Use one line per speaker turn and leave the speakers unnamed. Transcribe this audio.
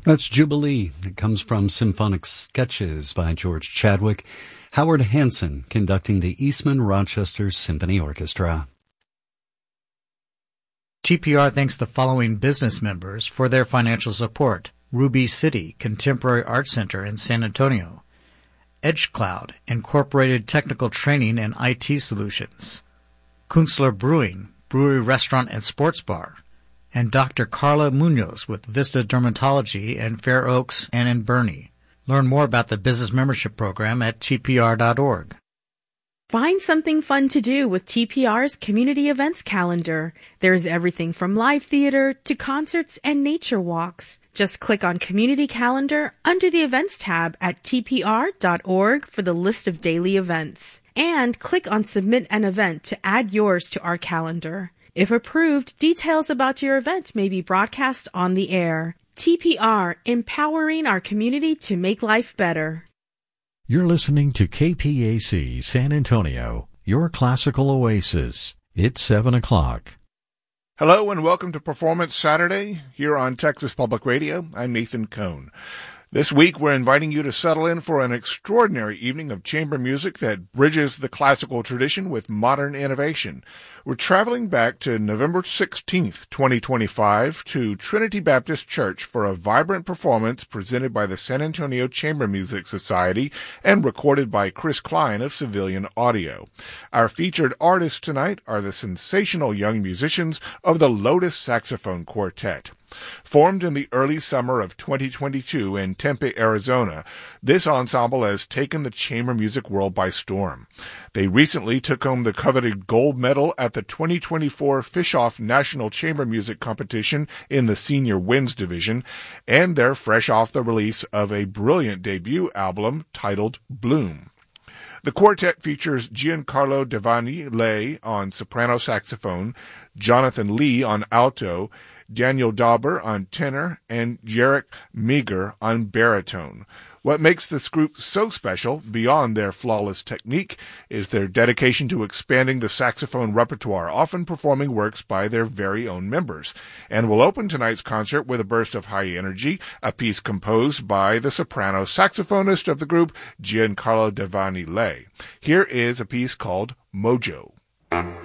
That's Jubilee. It comes from Symphonic Sketches by George Chadwick. Howard Hanson conducting the Eastman Rochester Symphony Orchestra.
TPR thanks the following business members for their financial support. Ruby City Contemporary Art Center in San Antonio. EdgeCloud Incorporated Technical Training and IT Solutions. Kunstler Brewing, Brewery Restaurant and Sports Bar. And Dr. Carla Munoz with Vista Dermatology in Fair Oaks and in Bernie. Learn more about the business membership program at tpr.org.
Find something fun to do with TPR's community events calendar. There's everything from live theater to concerts and nature walks. Just click on Community Calendar under the Events tab at tpr.org for the list of daily events. And click on Submit an Event to add yours to our calendar. If approved, details about your event may be broadcast on the air. TPR, empowering our community to make life better.
You're listening to KPAC San Antonio, your classical oasis. It's 7 o'clock.
Hello and welcome to Performance Saturday here on Texas Public Radio. I'm Nathan Cohn. This week, we're inviting you to settle in for an extraordinary evening of chamber music that bridges the classical tradition with modern innovation. We're traveling back to November 16th, 2025, to Trinity Baptist Church for a vibrant performance presented by the San Antonio Chamber Music Society and recorded by Chris Klein of Civilian Audio. Our featured artists tonight are the sensational young musicians of the Lotus Saxophone Quartet. Formed in the early summer of 2022 in Tempe, Arizona, this ensemble has taken the chamber music world by storm. They recently took home the coveted gold medal at the 2024 Fischoff National Chamber Music Competition in the Senior Winds Division, and they're fresh off the release of a brilliant debut album titled Bloom. The quartet features Giancarlo Devani Lei on soprano saxophone, Jonathan Lee on alto, Daniel Dauber on tenor, and Jarek Meager on baritone. What makes this group so special, beyond their flawless technique, is their dedication to expanding the saxophone repertoire, often performing works by their very own members. And we'll open tonight's concert with a burst of high energy, a piece composed by the soprano saxophonist of the group, Giancarlo Devani Lei. Here is a piece called Mojo.